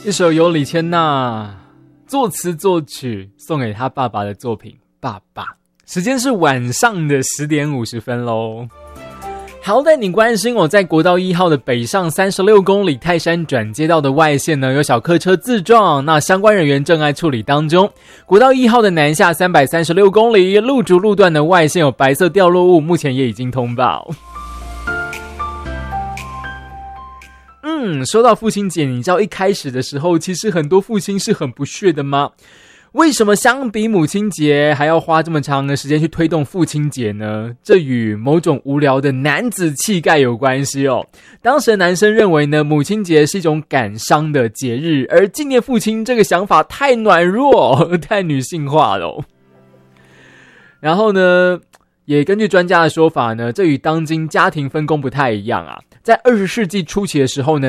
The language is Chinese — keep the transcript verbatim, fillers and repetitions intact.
一首由李千娜作词作曲送给他爸爸的作品《爸爸》。时间是晚上的十点五十分咯。好，带你关心我在国道一号的北上三十六公里泰山转接道的外线呢，有小客车自撞，那相关人员正在处理当中。国道一号的南下三百三十六公里路竹路段的外线有白色掉落物，目前也已经通报。嗯，说到父亲节，你知道一开始的时候，其实很多父亲是很不屑的吗？为什么相比母亲节还要花这么长的时间去推动父亲节呢？这与某种无聊的男子气概有关系哦。当时的男生认为呢，母亲节是一种感伤的节日，而纪念父亲这个想法太软弱，太女性化了哦。然后呢，也根据专家的说法呢，这与当今家庭分工不太一样啊。在二十世纪初期的时候呢，